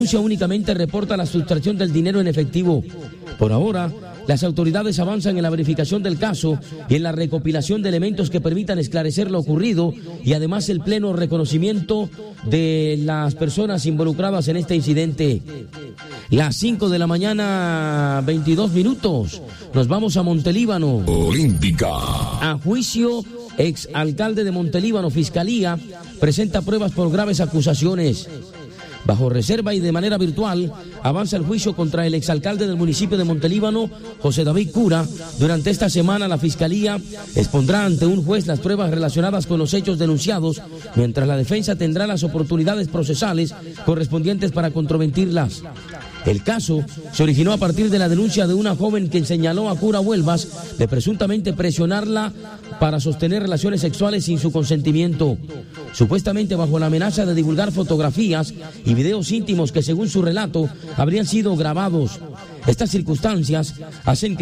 denuncia únicamente reporta la sustracción del dinero en efectivo. Por ahora, las autoridades avanzan en la verificación del caso y en la recopilación de elementos que permitan esclarecer lo ocurrido y además el pleno reconocimiento de las personas involucradas en este incidente. Las 5 de la mañana, 22 minutos. Nos vamos a Montelíbano. Olímpica. A juicio, exalcalde de Montelíbano, Fiscalía, presenta pruebas por graves acusaciones. Bajo reserva y de manera virtual, avanza el juicio contra el exalcalde del municipio de Montelíbano, José David Cura. Durante esta semana, la Fiscalía expondrá ante un juez las pruebas relacionadas con los hechos denunciados, mientras la defensa tendrá las oportunidades procesales correspondientes para controvertirlas. El caso se originó a partir de la denuncia de una joven que señaló a Cura Huelvas de presuntamente presionarla para sostener relaciones sexuales sin su consentimiento, supuestamente bajo la amenaza de divulgar fotografías y videos íntimos que, según su relato, habrían sido grabados. Estas circunstancias hacen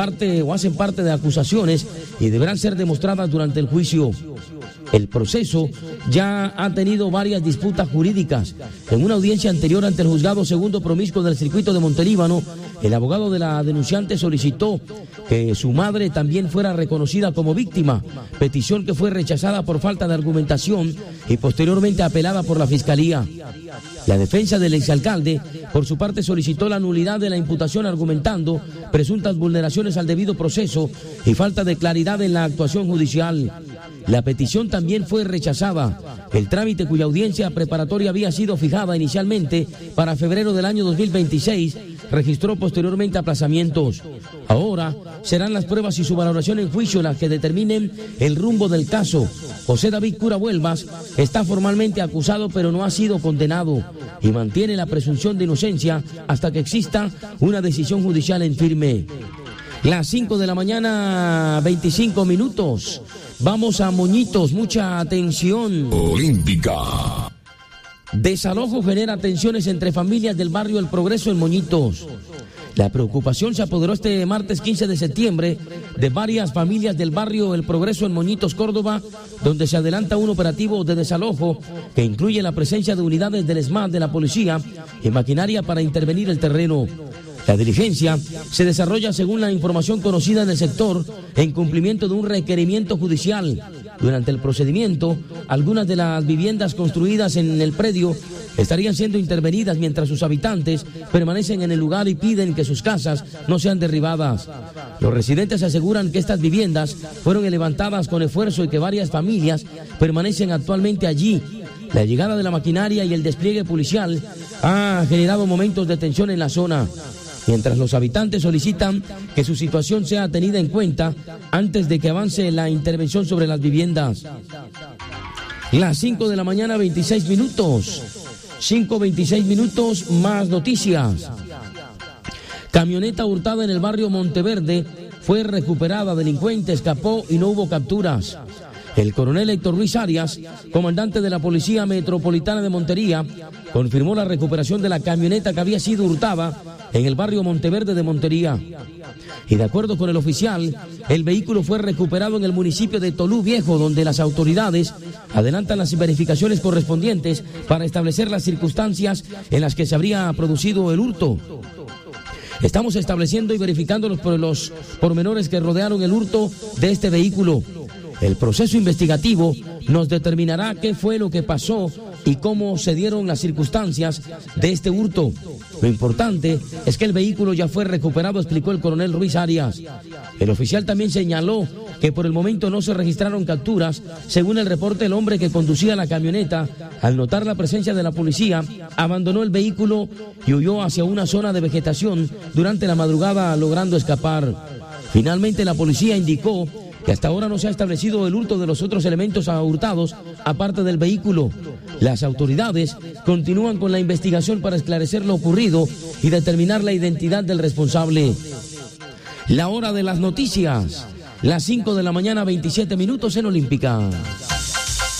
parte de acusaciones y deberán ser demostradas durante el juicio. El proceso ya ha tenido varias disputas jurídicas. En una audiencia anterior ante el juzgado segundo promiscuo del circuito de Montelíbano, el abogado de la denunciante solicitó que su madre también fuera reconocida como víctima, petición que fue rechazada por falta de argumentación y posteriormente apelada por la Fiscalía. La defensa del exalcalde, por su parte, solicitó la nulidad de la imputación argumentando presuntas vulneraciones al debido proceso y falta de claridad en la actuación judicial. La petición también fue rechazada. El trámite, cuya audiencia preparatoria había sido fijada inicialmente para febrero del año 2026, registró posteriormente aplazamientos. Ahora serán las pruebas y su valoración en juicio las que determinen el rumbo del caso. José David Cura Huelvas está formalmente acusado, pero no ha sido condenado y mantiene la presunción de inocencia hasta que exista una decisión judicial en firme. Las 5 de la mañana, 25 minutos. Vamos a Moñitos, mucha atención. Olímpica. Desalojo genera tensiones entre familias del barrio El Progreso en Moñitos. La preocupación se apoderó este martes 15 de septiembre de varias familias del barrio El Progreso en Moñitos, Córdoba, donde se adelanta un operativo de desalojo que incluye la presencia de unidades del SMAT de la policía y maquinaria para intervenir el terreno. La diligencia se desarrolla según la información conocida en el sector en cumplimiento de un requerimiento judicial. Durante el procedimiento, algunas de las viviendas construidas en el predio estarían siendo intervenidas mientras sus habitantes permanecen en el lugar y piden que sus casas no sean derribadas. Los residentes aseguran que estas viviendas fueron levantadas con esfuerzo y que varias familias permanecen actualmente allí. La llegada de la maquinaria y el despliegue policial ha generado momentos de tensión en la zona, mientras los habitantes solicitan que su situación sea tenida en cuenta antes de que avance la intervención sobre las viviendas. Las 5 de la mañana, 26 minutos. 5:26 minutos, más noticias. Camioneta hurtada en el barrio Monteverde fue recuperada, delincuente escapó y no hubo capturas. El coronel Héctor Luis Arias, comandante de la Policía Metropolitana de Montería, confirmó la recuperación de la camioneta que había sido hurtada en el barrio Monteverde de Montería. Y de acuerdo con el oficial, el vehículo fue recuperado en el municipio de Tolú Viejo, donde las autoridades adelantan las verificaciones correspondientes para establecer las circunstancias en las que se habría producido el hurto. Estamos estableciendo y verificando los pormenores que rodearon el hurto de este vehículo. El proceso investigativo nos determinará qué fue lo que pasó y cómo se dieron las circunstancias de este hurto. Lo importante es que el vehículo ya fue recuperado, explicó el coronel Ruiz Arias. El oficial también señaló que por el momento no se registraron capturas. Según el reporte, el hombre que conducía la camioneta, al notar la presencia de la policía, abandonó el vehículo y huyó hacia una zona de vegetación durante la madrugada, logrando escapar. Finalmente, la policía indicó que hasta ahora no se ha establecido el hurto de los otros elementos hurtados, aparte del vehículo. Las autoridades continúan con la investigación para esclarecer lo ocurrido y determinar la identidad del responsable. La hora de las noticias, las 5 de la mañana, 27 minutos en Olímpica.